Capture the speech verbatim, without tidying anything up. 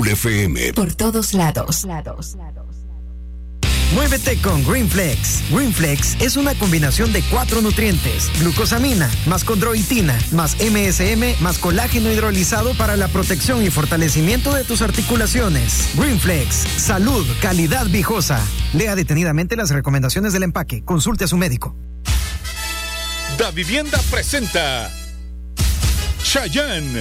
Cool F M. Por todos lados. Muévete con Green Flex. Green Flex es una combinación de cuatro nutrientes: glucosamina, más condroitina, más M S M, más colágeno hidrolizado para la protección y fortalecimiento de tus articulaciones. Green Flex, salud, calidad viejosa. Lea detenidamente las recomendaciones del empaque. Consulte a su médico. Da Vivienda presenta Chayanne,